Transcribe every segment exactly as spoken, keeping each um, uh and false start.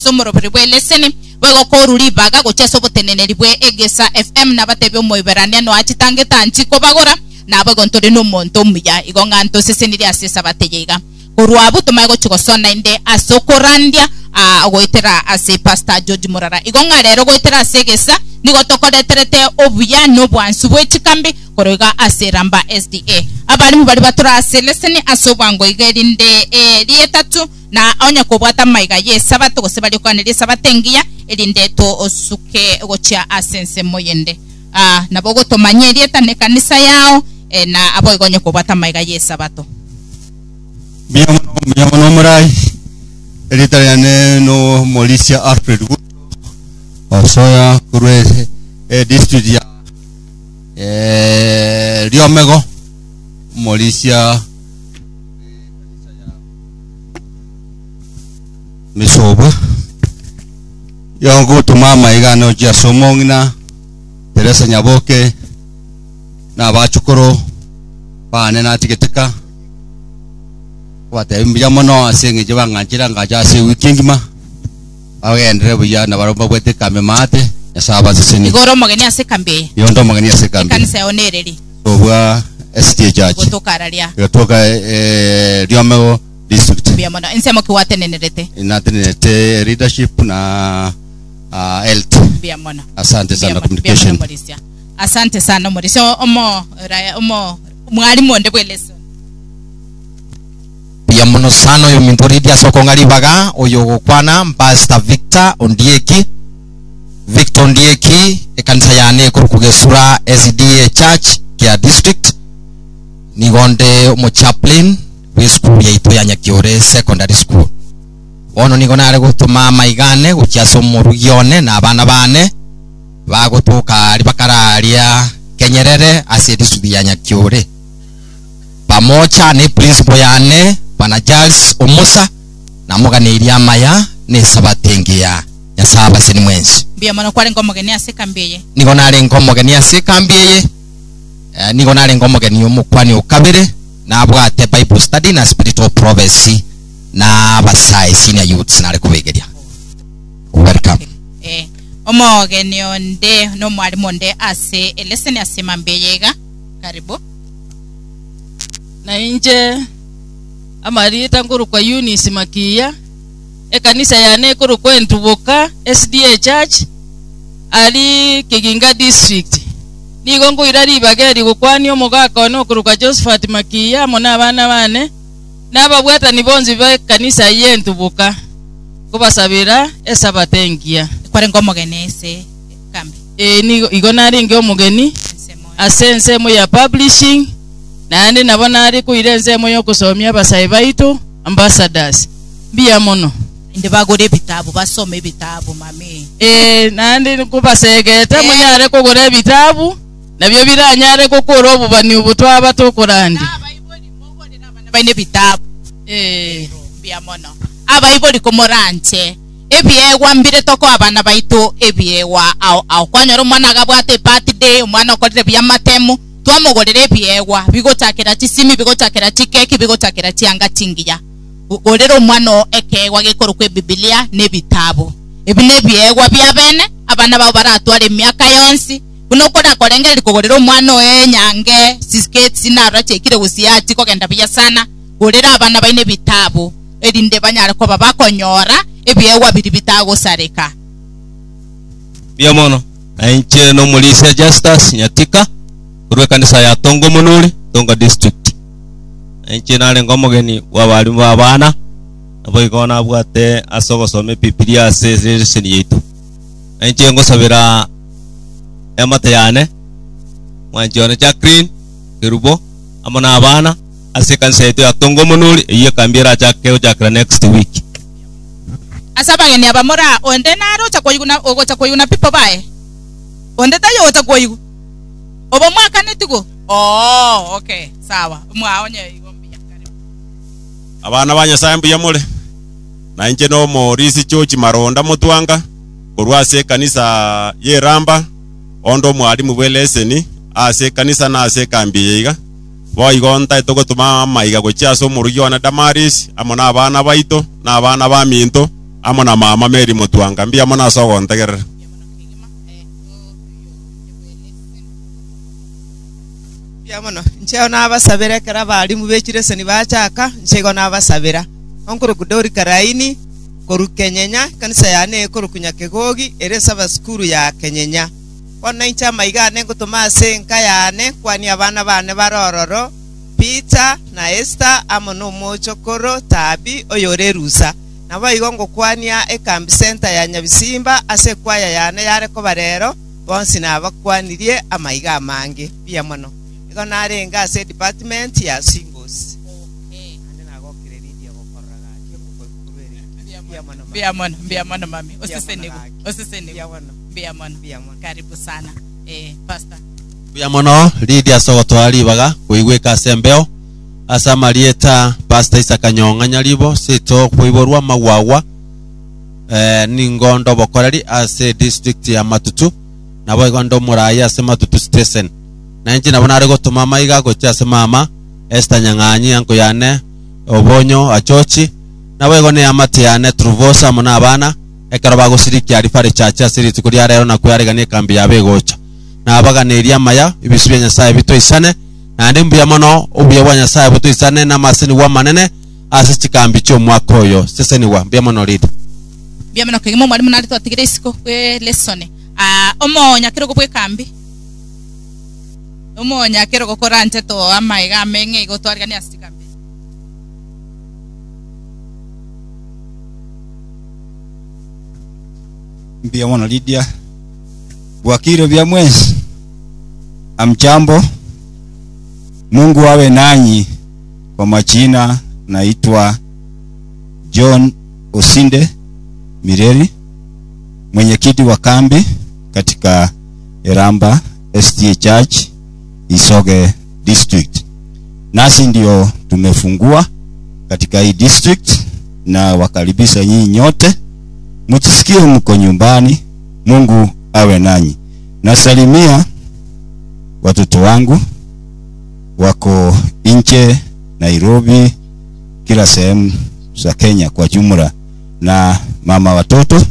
somoro bwe leseni wego koruri baga gocheso boteneneri bwe Egesa F M na batebe omoiberania no achitange tanchi kobagora na bago ntore no monto muya igonga nto seseniri asesa bateyega korwabu tumago chigosona inde asokorandia a goitera ase Pastor George Murara igonga rero goitera asegesa nigo tokoreterete obuya no bwansu bwechikambi koroga ase Ramba S D A abari mu bari batura ase leseni asobango igerinde e lietatu na onya kobwata maiga yesabato gose bali kwanire sabatengia elinde to osuke gochia asense moyende ah nabogo tomanye lieta ne kanisa yao e, na abo igonye kobwata maiga yesabato biamono biamono murai elitariane no Molisia Alfred osoya kurwe e district ya eh Riomego Molisia misoba yongo tumama igano ja somongina Teresa Nyaboke na bachukuro bane na tiketeka wate mbiamono asenge jabanga chira ngaja se wikingima agendere buya na baromba bwete kame mate yasaba seseni igoro mageni ase kambe yondo mageni ase kambe kanisa yonereri obwa S T Church gotoka raria gotoka eh Riomego district biamono ensemo kiwatenenerete inatenete leadership na uh, health biamono asante sana communication asante sana Morisia omo omo mwali monde bweleso biamono sana yo mintoridia soko ngari baga oyo gokwana Pastor Victor Ondieki Victor Ondieki ekanisa yane kurukugesura S D A Church kia district nigonde omo chaplain we school ya ito ya Nyakiore secondary school ono nigona are gutuma maigane gukiaso murugione na abana bane bagotuka ari bakararia Kenyerere ase district ya Nyakiore pamoja ni principal yane Bwana Charles Omusa na mugane iria maya ne sabatengia ya saba seni mwenzi biamono kware ngomogeni ase kambeye nigona are ngomogeni ase kambeye uh, nigona are ngomogeni omukwani okabere na abwate Bible study na spiritual prophecy na basai senior youths na rekubegeria welcome eh omogeni onde no mwali monde ase eleseni ase mambeyega karibu na inje amarita nguru kwa Eunice Makia ekanisa yane kuru kwa Ntubuka S D A Church ali Kiginga district nigongo irari bageri gukwani omugaka no kuru kwa Josephat Makia mona abana bane nababwata nibonzi ba kanisa ye Ntubuka kubasabira esabatengia kware ngomogeni ese kambi e nigo igonari nge omugeni asense mo ya publishing nandi nabona ari kuirenze moyo kusomya basai baitu ambassadors biamono inde bagore bitabu basome bitabu mami eh nandi kubasegeta munyare kugura bitabu nabyo biranyare kokoro obubani ubutwa batokorandi baine bitabu eh biamono abaiboli komoranche ebiegwa mbire toko abana baitu ebiegwa au au kwanyoro mwana gabwate birthday mwana okorire byamatemu twamogorere biegwa bigotakira chisimi bigotakira chikeki bigotakira chianga chingiya gorero mwana ekegwa gekoro kwe Biblia ne bitabo ebine biegwa byabene abana babo baratware myaka yonsi kuno kora korengera likogorero mwana enyange siskets sinara chekire usiati kogenda bya sana gorera abana baine bitabo erinde banyara ko babakonyora ebiegwa biri bitago sareka biamono ainche no Molisia Justus Nyatika kurwe kanisa ya Tongo Munuri Tonga district ainche nale ngomogeni wabali babana abo igona bwate asogosome Biblia ase seni yetu ainche ngosabira emate yane mwanjone Jacqueline Kirubo amana abana ase kanisa yetu ya Tongo Munuri iye kambira chake jakra next week asabangeni abamora onde naro chakoyuna ogo chakoyuna pipo bae onde tayo otakoyu obo mwaka netigo oh okay sawa mwaonye igombia karibu abana banya sambu ya mole na inje no Morisi Church Maronda Mutwanga kurwase kanisa ye Ramba ondo mwalimu bweleseni ase kanisa na ase kambiyiga boy gonta itoko tuma maiga gochaso murugyo na Damaris amona abana baito na abana ba minto amo na mama Mary Mutwanga mbia mona sogo ntegerera Yamono ncheo nabasabira kera bali mubekire seni bachaka nchego nabasabira onkuru kudori karaini koru Kenyenya kanisa yane koru kunyakegogi ere saba skuru ya Kenyenya wana incha maigane ngutuma senka yane kwani abana bane barororo Peter na Esther amono mochokoro tabi oyore rusa nabo igongo kwania ekambi center ya Nyabisimba ase kwaya yane yare ko barero bonsi nabakwanirie amaiga mangi bia mono iko narenga ase department ya singles okay ande nagokire ridia gokorraga bia mono bia mono bia mono mami osiseni osiseni bia mono bia mono bia mono karibu sana eh pastor bia mono Lydia Sogotwari baga kuigweka sembeo asa Marieta pastor Isaka Nyonga nyalibo sito kuiborwa magwagwa eh ningondo bokorari ase district ya Matutu nabo igondo muraya ase Matutu station na nchi nabona ari gotuma maiga gocha ase mama Esther Nyanganyi anko yane obonyo achochi nabo igone amate yane Truvosa muna abana ekero bagusiriki ari pare chacha siriti kuri arero na kuyariganie kambi yabe gocha na abaganiria maya ibisubya Nyasaye bito isane na ndi mbya mono ubye wa Nyasaye bito isane na masini wa manene ase chikambi cyo mwaka oyo sese ni wa mbya mono ridi bia mono kigimo mwalimu nari twatigire isiko kwe lesson ah omonya kiro gobwe kambi omonya kiro gokora nte to amaiga menge igotwarigania ase chikambi mbia mono Lydia Bwakiro bya mwezi amchambo Mungu awe nanyi kwa majina naitwa John Osinde Mireri mwenyekiti wa kambi katika Eramba S D A Church Isoge district nasi ndio tumefungua katika hii district na wakaribisha nyinyi nyote mtisikie mko nyumbani Mungu awe nanyi nasalimia watoto wangu wako nje Nairobi kila sehemu za Kenya kwa jumla na mama watoto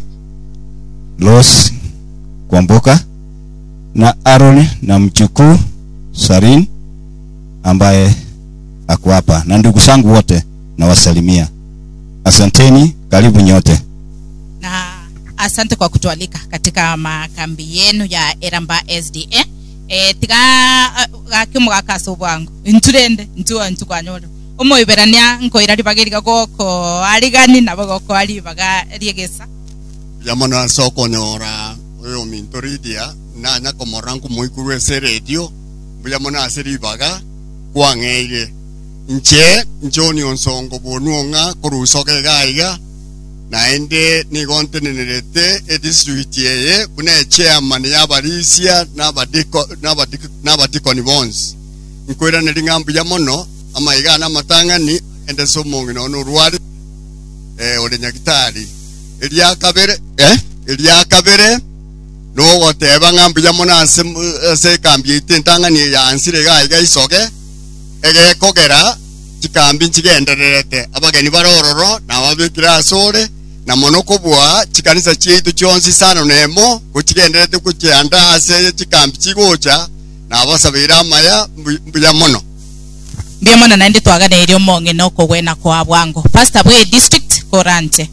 Los Kwamboka na Aaron na mjukuu Sarin ambaye ako hapa na ndugu zangu wote na wasalimia asanteni karibu nyote na asante kwa kutualika katika makambi yenu ya Eramba S D A eh tiga akimu akaso bwangu nturende ntuwa ntukanyoro omoiberania nkoira ribagirika goko arigani nabo goko ari baga riegesa yamana soko nyora oyo mintoridia na na komorangu muikuru ese radio yamana aseri baga kwangeire nche njoni onsongo bonuonga korusoke gaiga naende nigontenerete edistrict yeye kuna chairman ya barisia na badiko na badiko na badiko ni bonds nkwera nelingambu ya mono ama igana matangani ende somongi no nurwari eh ole nyakitari elia kabere eh elia kabere no goteba ngambu ya mono ase ase kambi itentangani ya ansire gaiga isoge ege kogera chikambi chigendererete abageni barororo na babikira asore na monoko bwa chikanisa cheitu chonsi sana nemo kuchigenderete kuchianda ase chikambi chigocha na abasabira maya mbya mono mbya mono naende twagane iri omonge noko gwena kwa bwango pastor bwe district korante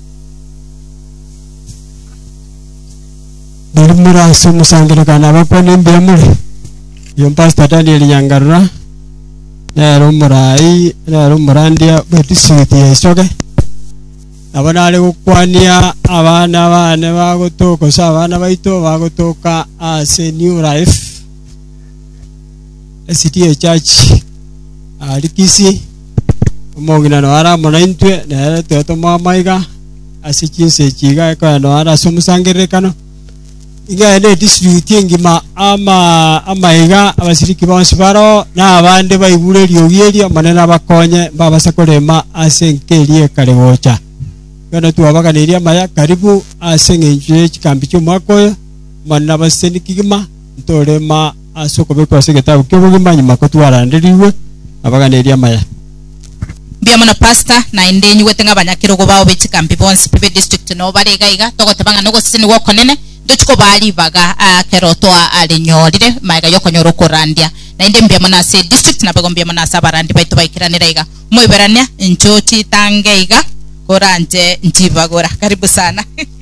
Nirumura sumu sangire kana bapone mbya muri yo pastor Daniel Nyangarura na rumurai na rumurandia betisiti yesoge abana ari gukwania abana bane bagutuka sa abana baito bagutuka ase New Life S D A Church alikisi omogina no ara mona intwe na to maiga ase kinse chiga ka no ara sumusangire kano iga ne district ngima ama amaiga abasiriki bonse baro na abande baibure ryogieri manena bakonye babasa kurema ase nkerie kare gocha kana tu abaganiria maya karibu ase ngenje chikambi cyo makoyo manna baseni kigima ntorema asoko bekwa segeta ukyo bugima nyuma ko twarandiriwe abaganiria maya mbia mono pastor na indenyu wetenga banyakirogo bao bechikambi bonse pibe district no barega iga togotebanga no gosini woko nene ndochiko bali baga kerotoa alinyorire maiga yokonyoro korandia na inde mbia mono ase district na bago mbia mono asa barandi baitu baikiranira iga moiberania nchochi tangeiga koranje njibagora karibu sana.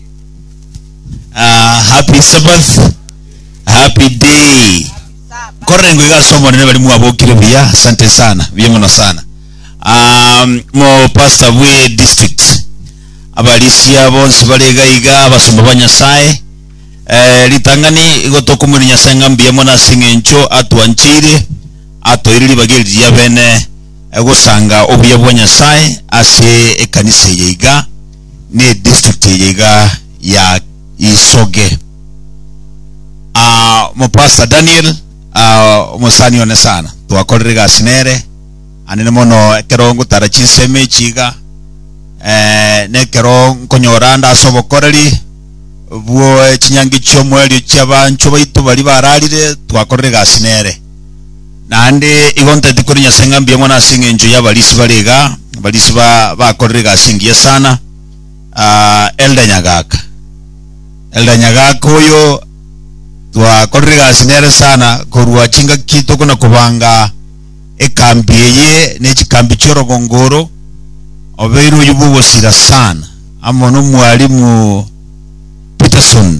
Uh, happy Sabbath, happy day. Korengo iga somo nene bali muabokire bia, asante sana, biemono sana. Um, mo pastor we district abalisia bonse balega iga abasumba banyasaye eh litangani igotoko muri nyasenga mbiemona singencho atwanchire atoiriri bagiri ya bene egosanga obuya bwa nyasaye ase ekanisa yiga ne district yiga ya Isoge. Ah uh, mo pastor Daniel ah uh, mo sani one sana twakorega sinere anene mono kerongo tarachiseme chiga eh ne kerongo konyoranda asobokoreri buo chinyangi chomweli chabancho baitu bali bararire twakorega sinere nande igonta dikorinya senga mbye mona singenjo ya balisi balega balisi ba bakorega singiye sana ah uh, Elda Nyagaka Elda Nyagaka oyo twakorega sinere sana korwa chinga kito kuna kubanga ekambi ye nechikambi chorogongoro obeiru yubugo sira sana amono mwalimu Peterson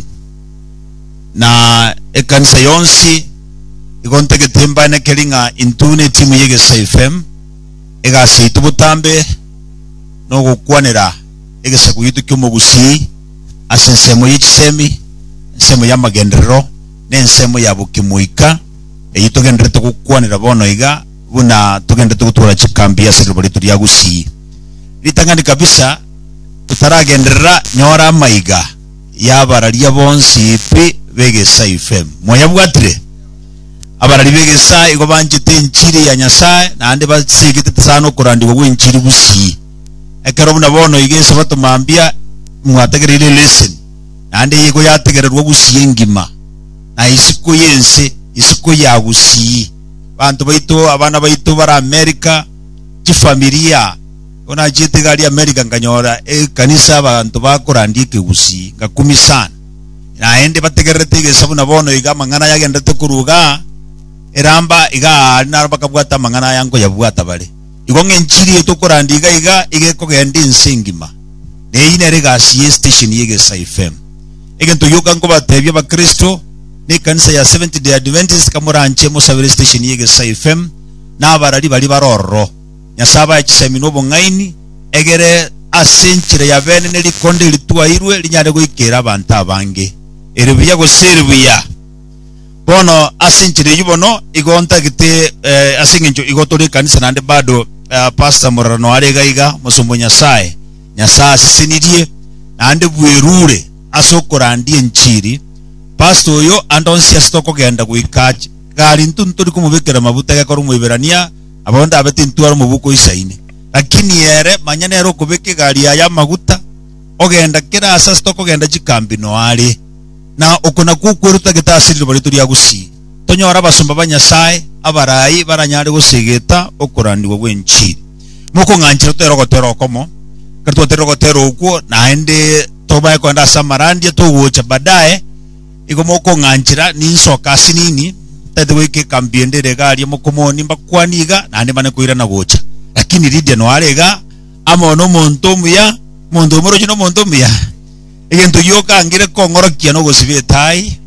na ekanisa yonsi igonte ketemba ne kelinga intune timu yege F M ega seitu butambe no gukwanira ege sakuyitu kyomugusi asensemo yichisemi nsemo ya magendero nensemo ya bukimuika eyito gendere tukukwanira bono iga buna tugende tugutura chikambi ya seribali turi yagusi litangani kabisa tutaragenderera nyora maiga yabararia bonsi pe begesa F M moya bwatire abarari begesa igo banjite nchiri ya nyasaye na ande basigite tsano kurandi wo nchiri busi ekero buna bono igese batumambia mwategerere lesson ande yigo yategererwa busi engima na isiku yense isiku ya busi bantu baitu abana baitu bara America chifamilia ona jite gali America nganyora e kanisa abantu bakorandi kegusi ngakumi sana na ende bategerete gesabu na bono iga mangana yagenda tukuruga eramba iga na bakabwata mangana yango yabwata bale igonge nchiri tukurandi iga iga ige kogenda insingima ne ine rega C station yege F M egento yoka ngo batebye ba Kristo ni kanisa ya Seventh Day Adventist kamuranche mo service station yege F M na abarari bali barorro nyasaba yachisemino bongaini egere asenchire ya bene neli konde litwairwe linyare goikera abantu abange erebuya go serbuya bono asenchire yubono igonta gite eh, asingenjo igotore kanisa nande bado uh, pastor Morano arega iga musumbo nyasaye nyasaa sisinirie nande bwerure asokorandie nchiri pastor yo andonsia stoko genda guikaje gari ntunturi kumubekera mabuta gakora umuiberania abonda abeti ntwara mubuko isaine lakini yere manyane ro kubeke gari ya maguta ogenda kira asa stoko genda chikambi no ari na okona kukweruta gitasiriro bari turi agusi tonyora basumba banyasaye abarai baranyare gusegeta okorandwa gwenchi muko nganchiro tero gotero komo karto tero gotero uko na ende toba ko nda samarandi to wocha badaye igomoko nganchira ninsoka sinini tadweke kambiende regari mukomoni mbakwaniga nande mane kuira na gocha lakini lidia no arega amono monto muya mondo moro jino monto muya egento yoka ngire kongorokia no gosibe tai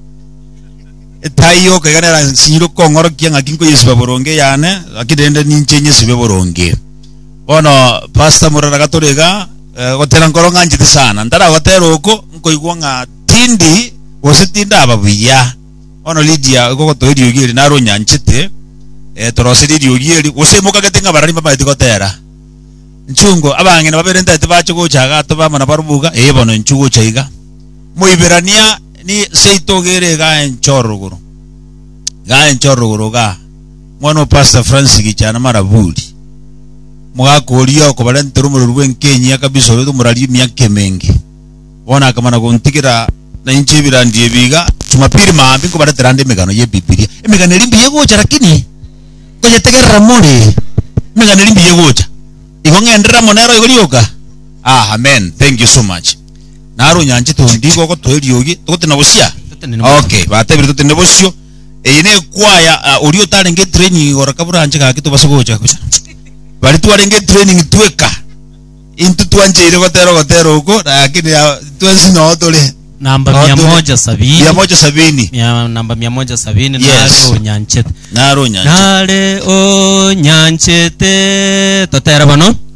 tai yoka ganera siro kongorokia ngakinko yesiba boronge yane akidende ninchenye sibe boronge ono pastor murara gatorega gotera ngoronga njite sana ndara gotero uko nkoigwa nga tindi wositinda ababuya ono lidia gogo toirio giri naro nyanchite eh torosiririo giri usemuka getenga barari mama itikotera nchungo abange nababerenda ati bacho gochaga to bamana barubuga eh bono nchugo chaiga muiberania ni seitogere ga enchoruguru ga enchoruguru ga mwana pastor Francis gichana marabudi mugakorio ko balente rumuru rwenkenya kabisa wedo murali myake mengi bona kamana gontikira na inchibira ndiye biga tumapiri maambi ko baraterande megano ye bibilia emegano limbi yegocha lakini koje tegerra mole megano limbi yegocha ngongendera monero igorioka. Ah, amen. Thank you so much. Naru nyanje to ndigo ko to eriogi to tena bosia. Okay, bate birto tena bosio. Ine kwaya uri utarenge training ora kaburanje ka kito basogoja kusa. Bari tuarenge training tueka. Intu tuanje ile gotero gotero uko lakini tuanzi no tole. Namba mia moja sabini. Mia moja sabini. Mia, namba mia moja sabini. Yes. Nare o nyanchete. Nare o nyanchete. Nare o nyanchete. Totera bano.